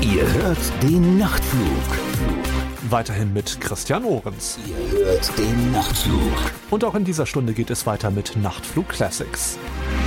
Ihr hört den Nachtflug. Weiterhin mit Christian Ohrens. Ihr hört den Nachtflug. Und auch in dieser Stunde geht es weiter mit Nachtflug Classics.